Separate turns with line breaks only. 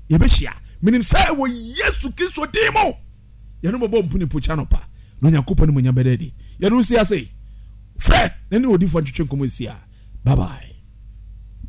yebehia minim say wo Yesu Kristo demo yɛno bɔbɔ mpuni po channel pa no Nyankopɔn mu nya bedadi yɛno si ase fe ne odifo twetwe nkomo sia bye bye.